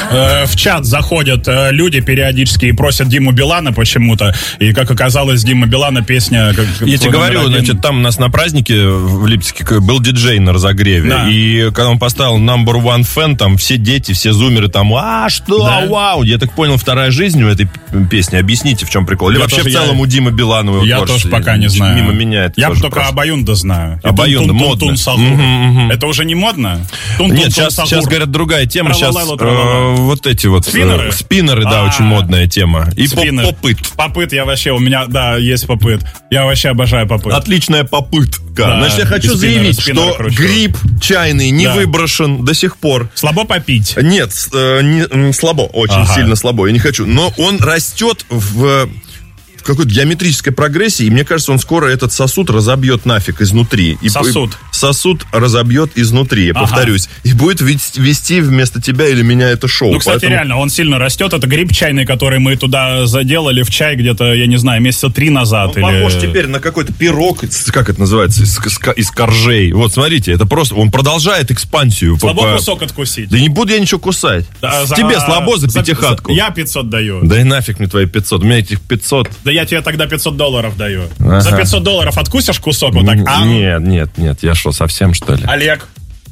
в чат заходят люди периодически и просят Диму Билана почему-то. И, как оказалось, Дима Билана песня... Я тебе говорю, значит, там у нас на празднике в Липецке был диджей на разогреве. Да. И когда он поставил Number One Fan, там все дети, все зумеры там, что, да? Вау. Я так понял, вторая жизнь у этой песни. Объясните, в чем прикол. Или вообще в целом у Димы Билана. Я тоже пока не знаю. Мимо меня это я только Обоюнда знаю. Обоюнда модно. Это уже не модно? Нет, сейчас говорят, другая тема. Сейчас вот эти вот спиннеры, да, очень модная тема. И попыт. Попыт, я вообще, у меня, да, есть попыт. Я вообще обожаю попыт. Отличная попытка. Да, значит, я хочу заявить, что гриб чайный не выброшен до сих пор. Слабо попить? Нет, слабо, очень сильно слабо, я не хочу. Но он растет в какой-то геометрической прогрессии, и мне кажется, он скоро этот сосуд разобьет нафиг изнутри. Сосуд разобьет изнутри, я повторюсь. И будет вести вместо тебя или меня это шоу. Ну, кстати, реально, он сильно растет. Это гриб чайный, который мы туда заделали в чай где-то, я не знаю, месяца 3 назад. Он похож теперь на какой-то пирог, как это называется, из коржей. Вот, смотрите, это просто, он продолжает экспансию. Слабо кусок откусить. Да не буду я ничего кусать. Тебе слабо за пятихатку. Я 500 даю. Да и нафиг мне твои 500. У меня этих 500. Да я тебе тогда $500 даю. За $500 откусишь кусок вот так? Нет, я что, совсем что ли? Олег.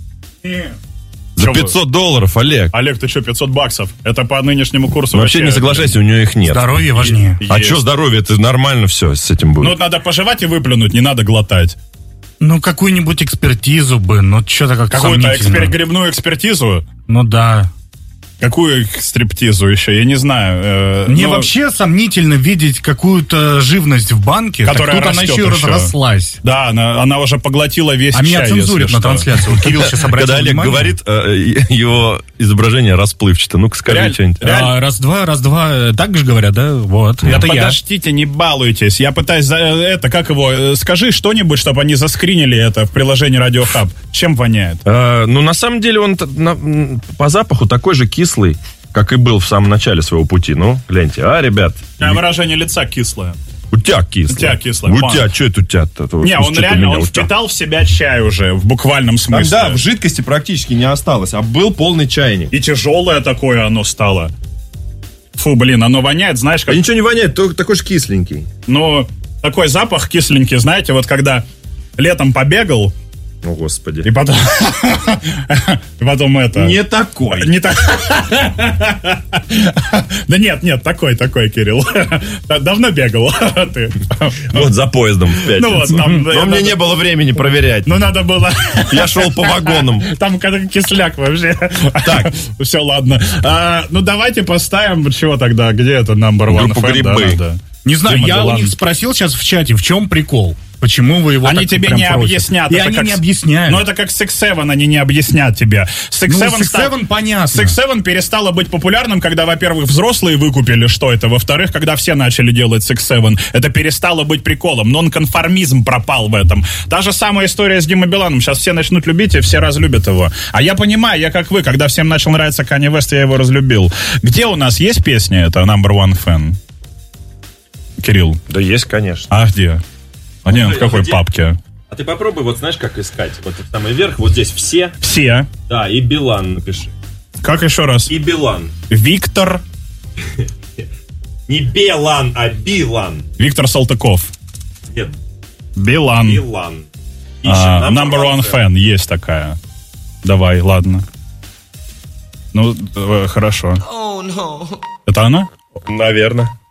За $500, Олег. Олег, ты что, $500? Это по нынешнему курсу. Вообще не соглашайся, у нее их нет. Здоровье важнее. А что здоровье? Это нормально все с этим будет. Ну, надо пожевать и выплюнуть, не надо глотать. Ну, какую-нибудь экспертизу бы, ну, что-то как какую-то грибную экспертизу? Ну, да. Какую стриптизу еще? Я не знаю. Мне вообще сомнительно видеть какую-то живность в банке, которая тут она еще и разрослась. Да, она уже поглотила весь чай. А меня цензурят на трансляции. Вот Кирилл сейчас обратил внимание. Когда Олег говорит, его изображение расплывчато. Ну-ка, скажи что-нибудь. Раз-два. Так же говорят, да? Вот. Это подождите, не балуйтесь. Я пытаюсь скажи что-нибудь, чтобы они заскринили это в приложении Radio Hub. Чем воняет? Ну, на самом деле, он по запаху такой же кислый, как и был в самом начале своего пути. Ну, гляньте, ребят. Выражение лица кислое. У тебя кислое. У тебя, что это у тебя-то? Не, он реально, впитал в себя чай уже, в буквальном смысле. Да, в жидкости практически не осталось, а был полный чайник. И тяжелое такое оно стало. Фу, блин, оно воняет, знаешь, как... Ничего не воняет, только такой же кисленький. Ну, такой запах кисленький, знаете, вот когда летом побегал, о, Господи. И потом это... Не такой. Да нет, такой, Кирилл. Давно бегал ты. Вот за поездом в пятницу. Ну вот там... Но мне не было времени проверять. Ну надо было... Я шел по вагонам. Там кисляк вообще. Так. Все, ладно. Ну давайте поставим... Чего тогда? Где это Number One? Группу «Грибы». Не знаю, я у них спросил сейчас в чате, в чем прикол. Почему вы его они тебе не объяснят. И они не объясняют. Ну, это как Six Seven, они не объяснят тебе. Six Seven понятно. Six Seven перестало быть популярным, когда, во-первых, взрослые выкупили, что это. Во-вторых, когда все начали делать Six Seven. Это перестало быть приколом. Нонконформизм пропал в этом. Та же самая история с Димой Биланом. Сейчас все начнут любить, и все разлюбят его. А я понимаю, я как вы, когда всем начал нравиться Kanye West, я его разлюбил. Где у нас есть песня эта Number One Fan? Кирилл. Да есть, конечно. А где? А не, в какой папке? А ты попробуй, вот знаешь, как искать? Вот самый верх, вот здесь все. Все. Да, и Билан напиши. Как еще раз? И Билан. Виктор. Не Билан, а Билан. Виктор Салтыков. Нет. Билан. Билан. Number One Fan, есть такая. Давай, ладно. Ну, хорошо. Это она? Наверное.